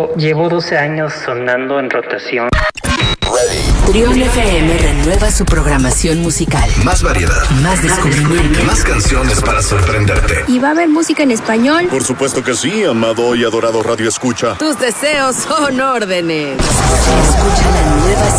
llevo 12 años sonando en rotación. Trión FM renueva su programación musical. Más variedad. Más descubrimiento. Más canciones para sorprenderte. ¿Y va a haber música en español? Por supuesto que sí, amado y adorado Radio Escucha. Tus deseos son órdenes. Escucha la nueva